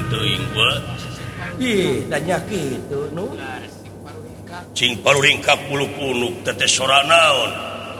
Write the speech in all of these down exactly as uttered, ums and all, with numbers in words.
teuing buat ih danya kitu nu cing paru ringkap bulu punuk tetes sora naon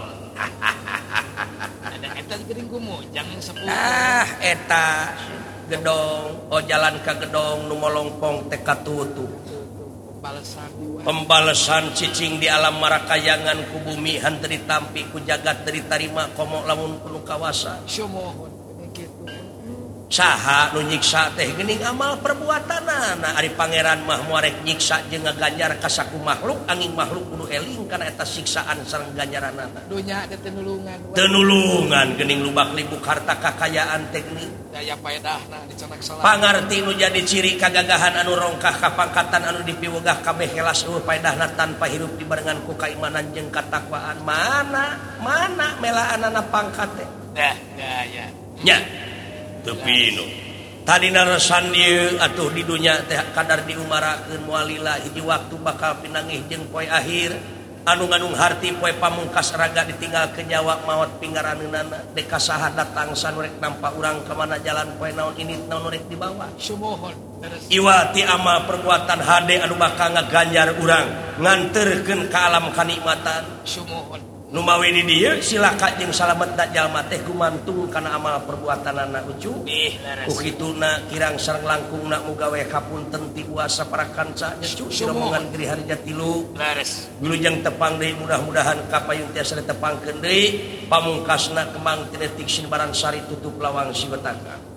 ada eta geuning gumujang yang sepuh ah eta gedong oh jalan ka gedong nu molongpong teh katutup pembalasan pembalasan cicing di alam marakayangan ku bumi hanteu ditampi ku jagat teu ditarima komo lamun kudu kawasan syumohon kitu saha nu nyiksa teh geuning amal perbuatanana ari pangeran mah moal rek nyiksa jeung ngaganjar ka saku makhluk angin makhluk kudu eling kana eta siksaan sareng ganjaranana dunya teh tenulungan teu nulungan geuning lubak libuk harta kakayaan teknik daya paedahna dicenak salah pangarti nu jadi ciri kagagahan anu rongkah kapangkatan anu dipiwegah kabeh helas eueuh paedahna tanpa hirup dibarengan ku kaimanan jeung katakwaan mana mana melaanana pangkat teh dah gaya nya tepi nu tadina resan dieu atuh di dunya teh kadar diumarakeun moalila hiji waktu bakal pinangih jeung poe akhir anu nganung harti poe pamungkas raga ditinggal ke Jawa maot pingaraneunana dek kasaha datang sanurek nampa urang ka mana jalan poe naon ini naon rek dibawa syumohon iwa ti amal perbuatan hade anu bakal ngaganjar urang nganterkeun ka alam kanikmatan syumohon nu mawi di dieu silaka jeung salametna jalma teh gumantung kana amal perbuatanana ucu ih laras ukituna kirang sareng langkungna muga we kapunten ti uasa para kanca nyecu siromongan geri harja tilu laras wilujeng tepang deui mudah-mudahan kapayun tiasa ditepangkeun deui pamungkasna kemang tinetik sinbaran sari tutup lawang siwetaka